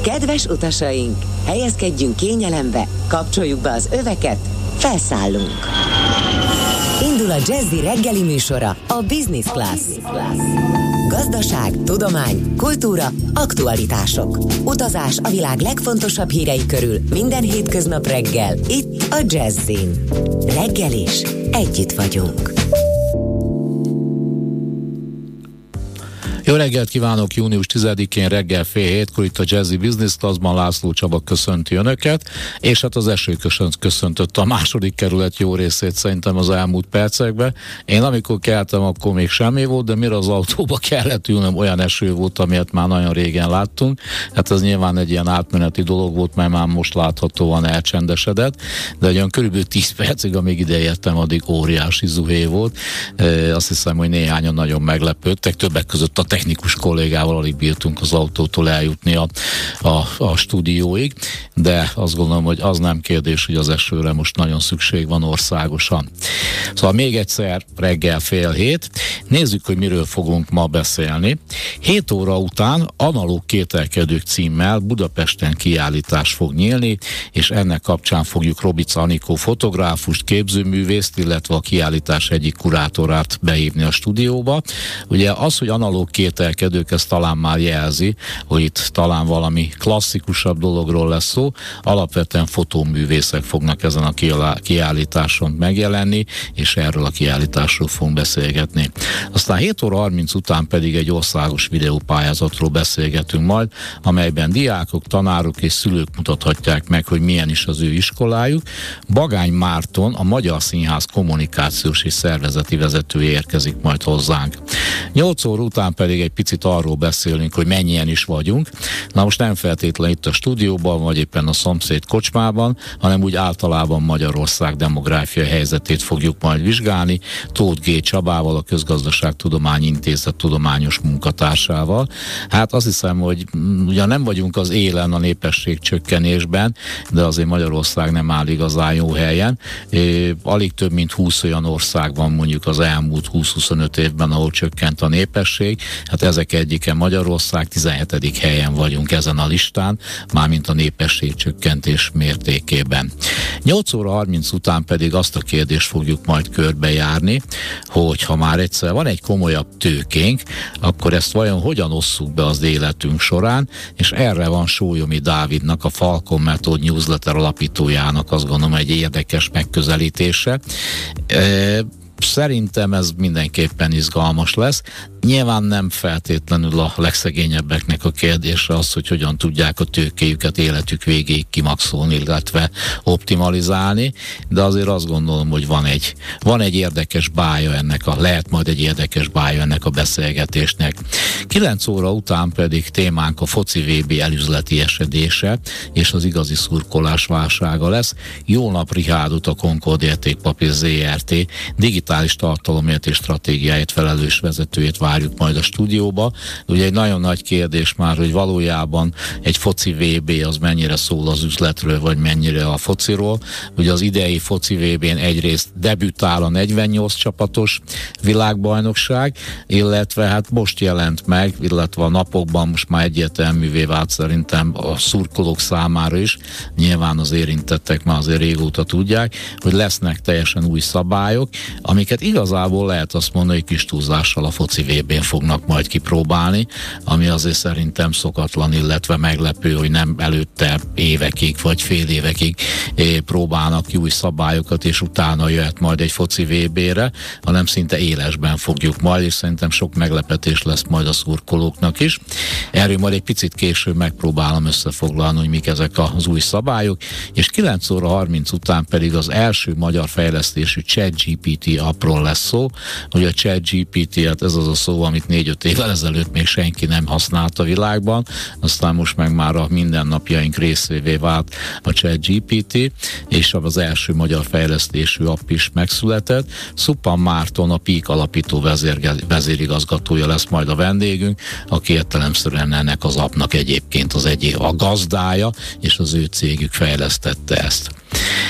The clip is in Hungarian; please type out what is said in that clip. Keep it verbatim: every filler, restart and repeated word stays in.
Kedves utasaink, helyezkedjünk kényelembe, kapcsoljuk be az öveket, felszállunk. Indul a Jazzy reggeli műsora, a Business Class. Gazdaság, tudomány, kultúra, aktualitások. Utazás a világ legfontosabb hírei körül minden hétköznap reggel, itt a Jazzyn. Reggel is együtt vagyunk. Jó reggelt kívánok, június tizedikén reggel fél hétkor itt a Jazzy Business Classban László Csaba köszönti önöket, és hát az eső köszöntött a második kerület jó részét szerintem az elmúlt percekben. Én amikor keltem, akkor még semmi volt, de mire az autóba kellett ülnöm, olyan eső volt, amilyet már nagyon régen láttunk. Hát ez nyilván egy ilyen átmeneti dolog volt, mert már most láthatóan elcsendesedett, de olyan körülbelül tíz percig, amíg ide értem, addig óriási zuhé volt. E, azt hiszem, hogy néhányan nagyon meglepődtek, többek között a technikus kollégával alig bírtunk az autótól eljutni a, a, a stúdióig, de azt gondolom, hogy az nem kérdés, hogy az esőre most nagyon szükség van országosan. Szóval még egyszer reggel fél hét, nézzük, hogy miről fogunk ma beszélni. Hét óra után Analóg kételkedők címmel Budapesten kiállítás fog nyílni, és ennek kapcsán fogjuk Robica Anikó fotográfust, képzőművészt, illetve a kiállítás egyik kurátorát behívni a stúdióba. Ugye az, hogy analóg kételkedők, ez talán már jelzi, hogy itt talán valami klasszikusabb dologról lesz szó. Alapvetően fotóművészek fognak ezen a kiállításon megjelenni, és erről a kiállításról fogunk beszélgetni. Aztán hét óra harminc után pedig egy országos videópályázatról beszélgetünk majd, amelyben diákok, tanárok és szülők mutathatják meg, hogy milyen is az ő iskolájuk. Bagány Márton, a Magyar Színház kommunikációs és szervezeti vezetője érkezik majd hozzánk. nyolc óra után pedig egy picit arról beszélünk, hogy mennyien is vagyunk. Na most nem feltétlenül itt a stúdióban, vagy éppen a szomszéd kocsmában, hanem úgy általában Magyarország demográfiai helyzetét fogjuk majd vizsgálni, Tóth G. Csabával, a Közgazdaságtudományi Intézet tudományos munkatársával. Hát azt hiszem, hogy ugye nem vagyunk az élen a népesség csökkenésben, de azért Magyarország nem áll igazán jó helyen. É, alig több mint húsz olyan ország van mondjuk az elmúlt húsz-huszonöt évben, ahol csökkent a népesség. Hát ezek egyike Magyarország, tizenhetedik helyen vagyunk ezen a listán, mármint a népesség csökkentés mértékében. nyolc óra harminc után pedig azt a kérdést fogjuk majd körbejárni, hogy ha már egyszer van egy komolyabb tőkénk, akkor ezt vajon hogyan osszuk be az életünk során, és erre van Sólyomi Dávidnak, a Falcon Method newsletter alapítójának azt gondolom egy érdekes megközelítése. E- Szerintem ez mindenképpen izgalmas lesz. Nyilván nem feltétlenül a legszegényebbeknek a kérdése az, hogy hogyan tudják a tőkéjüket életük végéig kimaxolni, illetve optimalizálni, de azért azt gondolom, hogy van egy, van egy érdekes bája ennek a, lehet majd egy érdekes bája ennek a beszélgetésnek. kilenc óra után pedig témánk a foci vé bé elüzleti esedése és az igazi szurkolás válsága lesz. Jó nap Rihádot, a Concord Értékpapír zé er té digitális tartalomért és stratégiáért felelős vezetőjét várjuk majd a stúdióba. Ugye egy nagyon nagy kérdés már, hogy valójában egy foci vé bé az mennyire szól az üzletről, vagy mennyire a fociról. Ugye az idei foci vé bén egyrészt debütál a negyvennyolc csapatos világbajnokság, illetve hát most jelent meg, illetve a napokban most már egyértelművé vált szerintem a szurkolók számára is, nyilván az érintettek már azért régóta tudják, hogy lesznek teljesen új szabályok, amiket igazából lehet azt mondani, hogy kis túlzással a foci vé bén fognak majd kipróbálni, ami azért szerintem szokatlan, illetve meglepő, hogy nem előtte évekig vagy fél évekig próbálnak új szabályokat, és utána jöhet majd egy foci vé bére, hanem szinte élesben fogjuk majd, és szerintem sok meglepetés lesz majd a szurkolóknak is. Erről majd egy picit később megpróbálom összefoglalni, hogy mik ezek az új szabályok, és kilenc óra harminc után pedig az első magyar fejlesztésű ChatGPT appról lesz szó, hogy a ChatGPT, hát ez az a szó, amit négy-öt évvel ezelőtt még senki nem használt a világban, aztán most meg már a mindennapjaink részévé vált a ChatGPT, és az első magyar fejlesztésű app is megszületett. Szuppan Márton, a Peak alapító vezér, vezérigazgatója lesz majd a vendégünk, aki értelemszerűen ennek az appnak egyébként az egyik a gazdája, és az ő cégük fejlesztette ezt.